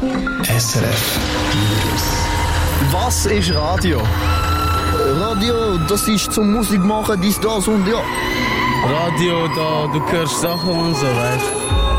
SRF News. Was ist Radio? Radio, das ist zum Musik machen, dies, das und ja. Radio, da, du hörst Sachen und so, weißt du.